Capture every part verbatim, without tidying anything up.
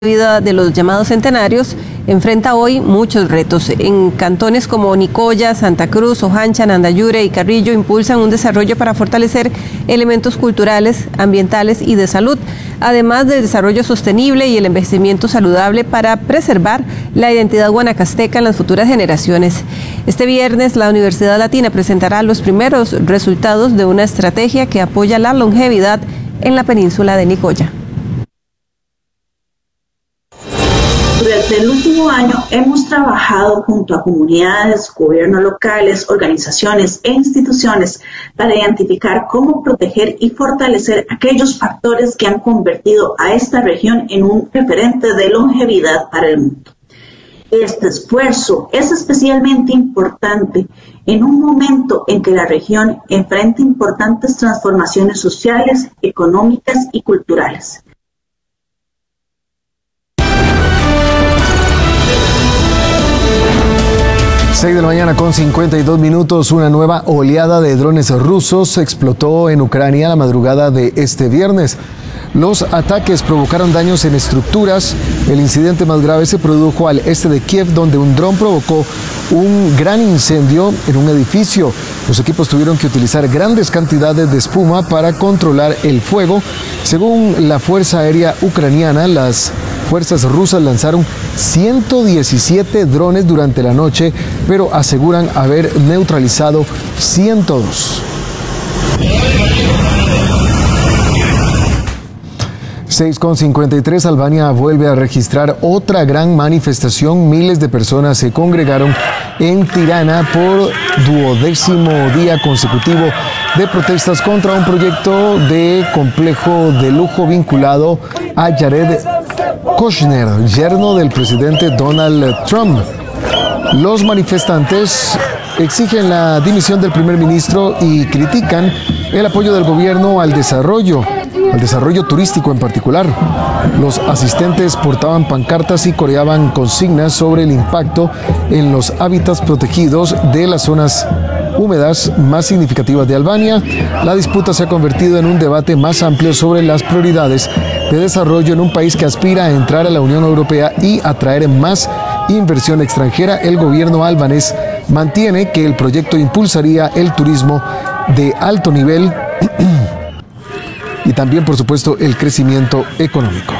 vida de los llamados centenarios enfrenta hoy muchos retos. En cantones como Nicoya, Santa Cruz, Ojancha, Nandayure y Carrillo impulsan un desarrollo para fortalecer elementos culturales, ambientales y de salud, además del desarrollo sostenible y el envejecimiento saludable para preservar la identidad guanacasteca en las futuras generaciones. Este viernes la Universidad Latina presentará los primeros resultados de una estrategia que apoya la longevidad en la península de Nicoya. Durante el último año hemos trabajado junto a comunidades, gobiernos locales, organizaciones e instituciones para identificar cómo proteger y fortalecer aquellos factores que han convertido a esta región en un referente de longevidad para el mundo. Este esfuerzo es especialmente importante en un momento en que la región enfrenta importantes transformaciones sociales, económicas y culturales. seis de la mañana con cincuenta y dos minutos, una nueva oleada de drones rusos explotó en Ucrania la madrugada de este viernes. Los ataques provocaron daños en estructuras. El incidente más grave se produjo al este de Kiev, donde un dron provocó un gran incendio en un edificio. Los equipos tuvieron que utilizar grandes cantidades de espuma para controlar el fuego. Según la Fuerza Aérea Ucraniana, las fuerzas rusas lanzaron ciento diecisiete drones durante la noche, pero aseguran haber neutralizado ciento dos. seis con cincuenta y tres, Albania vuelve a registrar otra gran manifestación. Miles de personas se congregaron en Tirana por duodécimo día consecutivo de protestas contra un proyecto de complejo de lujo vinculado a Jared Kushner, yerno del presidente Donald Trump. Los manifestantes exigen la dimisión del primer ministro y critican el apoyo del gobierno al desarrollo, al desarrollo turístico en particular. Los asistentes portaban pancartas y coreaban consignas sobre el impacto en los hábitats protegidos de las zonas húmedas más significativas de Albania. La disputa se ha convertido en un debate más amplio sobre las prioridades de desarrollo en un país que aspira a entrar a la Unión Europea y atraer más inversión extranjera. El gobierno albanés mantiene que el proyecto impulsaría el turismo de alto nivel y también, por supuesto, el crecimiento económico.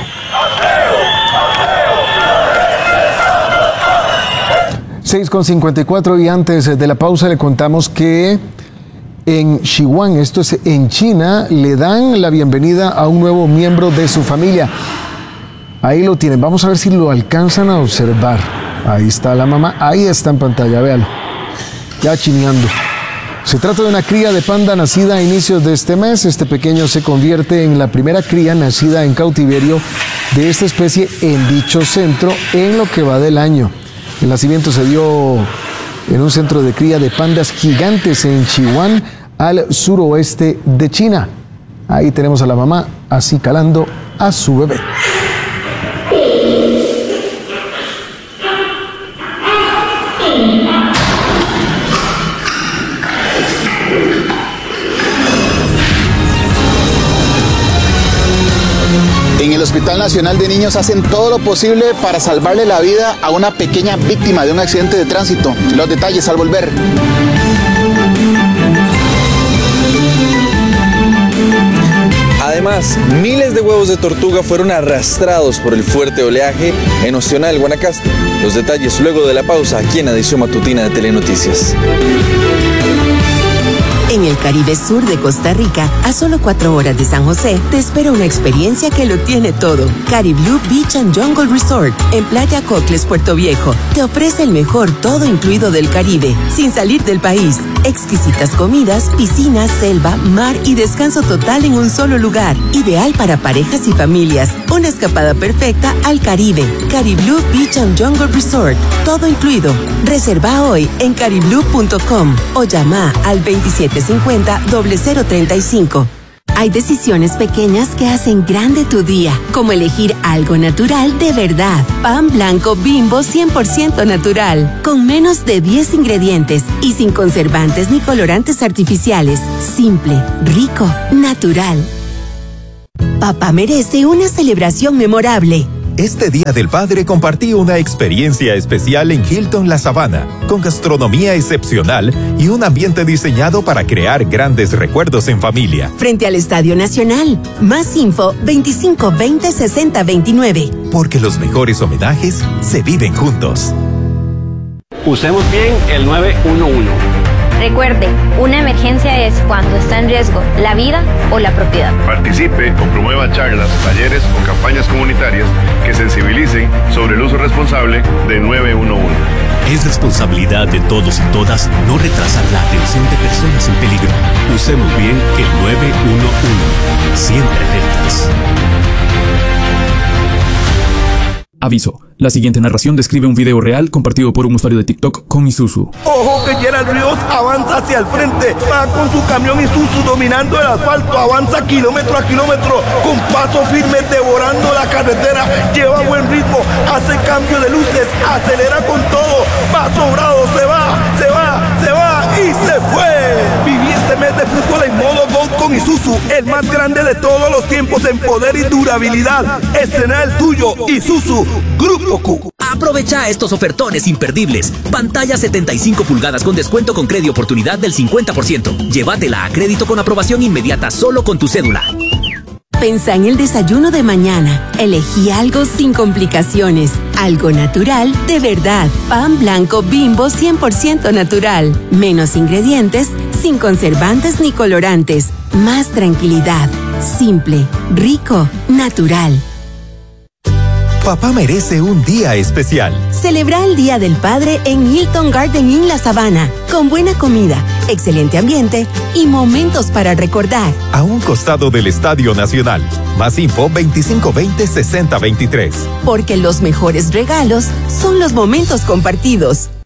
seis con cincuenta y cuatro, y antes de la pausa le contamos que en Xi'an, esto es en China, le dan la bienvenida a un nuevo miembro de su familia. Ahí lo tienen, vamos a ver si lo alcanzan a observar. Ahí está la mamá, ahí está en pantalla, véalo, ya chineando. Se trata de una cría de panda nacida a inicios de este mes. Este pequeño se convierte en la primera cría nacida en cautiverio de esta especie en dicho centro en lo que va del año. El nacimiento se dio en un centro de cría de pandas gigantes en Xi'an, al suroeste de China. Ahí tenemos a la mamá acicalando a su bebé. En el Hospital Nacional de Niños hacen todo lo posible para salvarle la vida a una pequeña víctima de un accidente de tránsito. Los detalles al volver. Además, miles de huevos de tortuga fueron arrastrados por el fuerte oleaje en Ostional, Guanacaste. Los detalles luego de la pausa aquí en Edición Matutina de Telenoticias. En el Caribe Sur de Costa Rica, a solo cuatro horas de San José, te espera una experiencia que lo tiene todo. Cariblú Beach and Jungle Resort, en Playa Cocles, Puerto Viejo, te ofrece el mejor todo incluido del Caribe, sin salir del país. Exquisitas comidas, piscinas, selva, mar y descanso total en un solo lugar. Ideal para parejas y familias. Una escapada perfecta al Caribe. Cariblú Beach and Jungle Resort, todo incluido. Reserva hoy en cariblú punto com o llama al veintisiete cincuenta, cero cero treinta y cinco. Hay decisiones pequeñas que hacen grande tu día, como elegir algo natural de verdad. Pan blanco Bimbo cien por ciento natural, con menos de diez ingredientes y sin conservantes ni colorantes artificiales. Simple, rico, natural. Papá merece una celebración memorable. Este Día del Padre compartí una experiencia especial en Hilton La Sabana, con gastronomía excepcional y un ambiente diseñado para crear grandes recuerdos en familia. Frente al Estadio Nacional. Más info veinticinco veinte sesenta veintinueve. Porque los mejores homenajes se viven juntos. Usemos bien el nueve uno uno. Recuerde, una emergencia es cuando está en riesgo la vida o la propiedad. Participe o promueva charlas, talleres o campañas comunitarias que sensibilicen sobre el uso responsable de nueve uno uno. Es responsabilidad de todos y todas no retrasar la atención de personas en peligro. Usemos bien el nueve uno uno. Siempre alertas. Aviso. La siguiente narración describe un video real compartido por un usuario de TikTok con Isuzu. Ojo que Gerald Ríos avanza hacia el frente, va con su camión Isuzu dominando el asfalto, avanza kilómetro a kilómetro, con paso firme devorando la carretera, lleva buen ritmo, hace cambio de luces, acelera con todo, va sobrado, se va, se va, se va y se fue. Viví este mes de fútbol en modo Gold con Isuzu, el más grande de todos los tiempos en poder y durabilidad. Estrena el tuyo, Isuzu Grupo Q. Aprovecha estos ofertones imperdibles. Pantalla setenta y cinco pulgadas con descuento con crédito oportunidad del cincuenta por ciento. Llévatela a crédito con aprobación inmediata solo con tu cédula. Pensá en el desayuno de mañana. Elegí algo sin complicaciones. Algo natural de verdad. Pan blanco Bimbo cien por ciento natural. Menos ingredientes, sin conservantes ni colorantes. Más tranquilidad. Simple, rico, natural. Papá merece un día especial. Celebra el Día del Padre en Hilton Garden Inn La Sabana, con buena comida, excelente ambiente y momentos para recordar. A un costado del Estadio Nacional. Más info veinticinco veinte sesenta veintitrés. Porque los mejores regalos son los momentos compartidos.